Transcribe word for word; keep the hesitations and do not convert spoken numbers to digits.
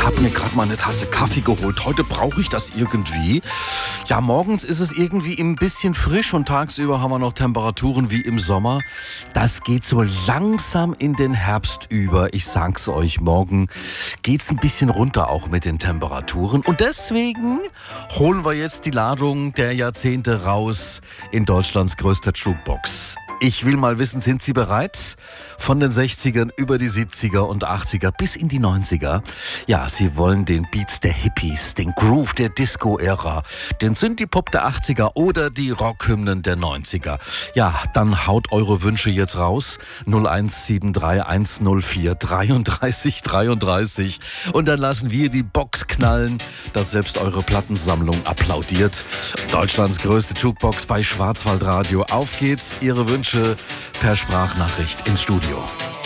habe mir gerade mal eine Tasse Kaffee geholt. Heute brauche ich das irgendwie. Ja, morgens ist es irgendwie ein bisschen frisch und tagsüber haben wir noch Temperaturen wie im Sommer. Das geht so langsam in den Herbst über. Ich sag's euch, morgen geht's ein bisschen runter auch mit den Temperaturen. Und deswegen holen wir jetzt die Ladung der Jahrzehnte raus in Deutschlands größter Jukebox. Ich will mal wissen, sind Sie bereit? Von den sechzigern über die siebziger und achtziger bis in die neunziger. Ja, Sie wollen den Beat der Hippies, den Groove der Disco-Ära, den Synthie-Pop der achtziger oder die Rockhymnen der neunziger. Ja, dann haut eure Wünsche jetzt raus. null eins sieben drei eins null vier dreiunddreißig dreiunddreißig. Und dann lassen wir die Box knallen, dass selbst eure Plattensammlung applaudiert. Deutschlands größte Jukebox bei Schwarzwaldradio. Auf geht's, Ihre Wünsche per Sprachnachricht ins Studio.